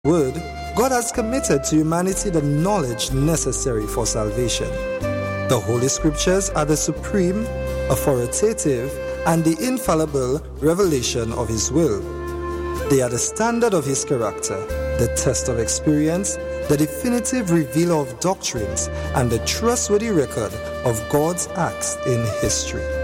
Word, God has committed to humanity the knowledge necessary for salvation. The Holy Scriptures are the supreme, authoritative, and the infallible revelation of His will. They are the standard of His character, the test of experience, the definitive revealer of doctrines, and the trustworthy record of God's acts in history.